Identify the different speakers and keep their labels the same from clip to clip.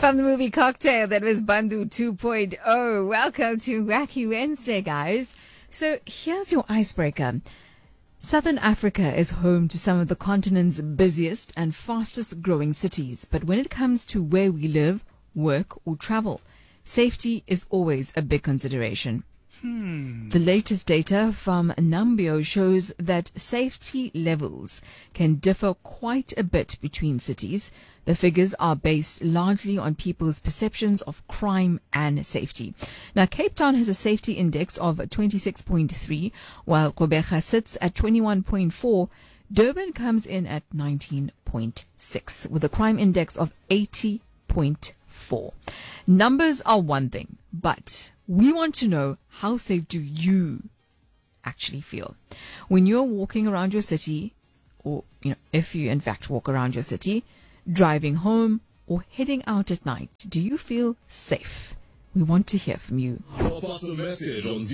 Speaker 1: From the movie Cocktail, that was Bandhu 2.0. Welcome to Wacky Wednesday, guys. So here's your icebreaker. Southern Africa is home to some of the continent's busiest and fastest growing cities. But when it comes to where we live, work or travel, safety is always a big consideration. The latest data from Numbeo shows that safety levels can differ quite a bit between cities. The figures are based largely on people's perceptions of crime and safety. Now, Cape Town has a safety index of 26.3, while Gqeberha sits at 21.4. Durban comes in at 19.6, with a crime index of 80.4. Numbers are one thing, but we want to know, how safe do you actually feel when you're walking around your city, or if you in fact walk around your city, driving home or heading out at night? Do you feel safe? We want to hear from you.
Speaker 2: Pop us a message on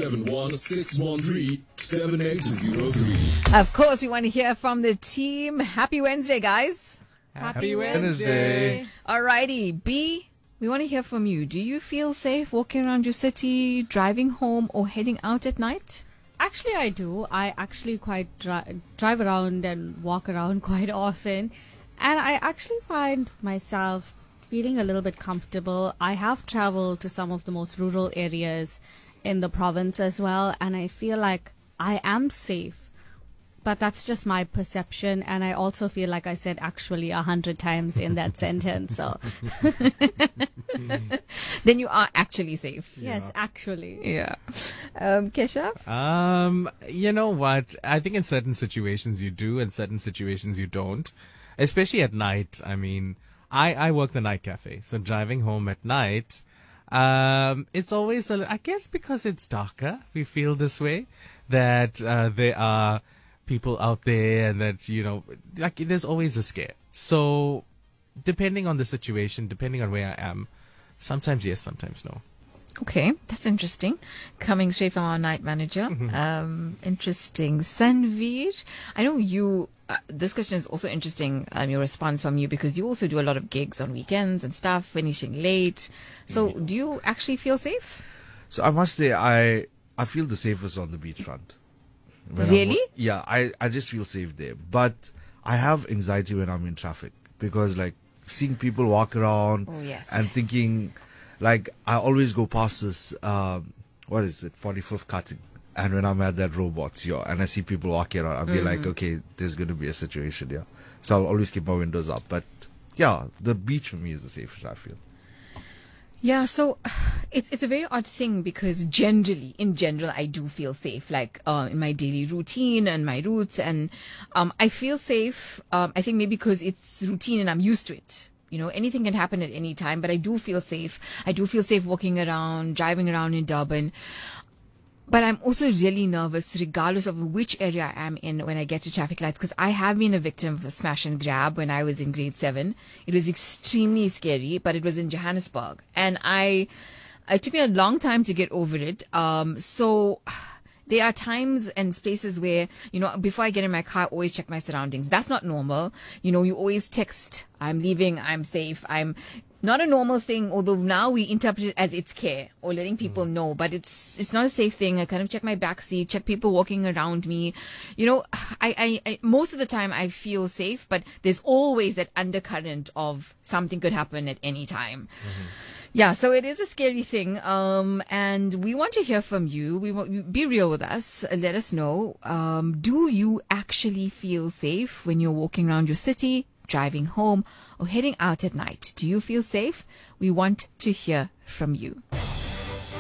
Speaker 2: 071-613-7803.
Speaker 1: Of course, we want to hear from the team. Happy Wednesday, guys.
Speaker 3: Happy Wednesday.
Speaker 1: Alrighty, B, we want to hear from you. Do you feel safe walking around your city, driving home or heading out at night?
Speaker 4: Actually, I do. I actually quite drive around and walk around quite often. And I actually find myself feeling a little bit comfortable. I have traveled to some of the most rural areas in the province as well, and I feel like I am safe. But that's just my perception, and I also feel like I said actually 100 times in that sentence. So
Speaker 1: Then you are actually safe.
Speaker 4: yes, actually.
Speaker 1: Yeah. Keshav?
Speaker 3: You know what? I think in certain situations you do, in certain situations you don't. Especially at night. I mean, I work the night cafe, so driving home at night, it's always, I guess because it's darker, we feel this way, that there are people out there and that, like there's always a scare. So depending on the situation, depending on where I am, sometimes yes, sometimes no.
Speaker 1: Okay, that's interesting. Coming straight from our night manager. Interesting. Sanveer, I know you, this question is also interesting, your response from you, because you also do a lot of gigs on weekends and stuff, finishing late. So do you actually feel safe?
Speaker 5: So I must say, I feel the safest on the beachfront.
Speaker 1: Really?
Speaker 5: I just feel safe there. But I have anxiety when I'm in traffic, because like seeing people walk around and thinking, like I always go past this, 45th cutting. And when I'm at that robots, and I see people walking around, I'll be like, okay, there's going to be a situation, So I'll always keep my windows up. But yeah, the beach for me is the safest, I feel.
Speaker 1: Yeah, so it's a very odd thing, because in general, I do feel safe, like in my daily routine and my routes, and I feel safe. I think maybe because it's routine and I'm used to it. Anything can happen at any time, but I do feel safe. I do feel safe walking around, driving around in Durban. But I'm also really nervous, regardless of which area I am in, when I get to traffic lights, because I have been a victim of a smash and grab when I was in grade 7. It was extremely scary, but it was in Johannesburg. And it took me a long time to get over it. So there are times and spaces where, before I get in my car, I always check my surroundings. That's not normal. You always text, I'm leaving, I'm safe, I'm not a normal thing, although now we interpret it as it's care or letting people know, but it's not a safe thing. I kind of check my backseat, check people walking around me. I most of the time I feel safe, but there's always that undercurrent of something could happen at any time. Yeah, so it is a scary thing, and we want to hear from you. Be real with us. Let us know. Do you actually feel safe when you're walking around your city, driving home, or heading out at night? Do you feel safe? We want to hear from you.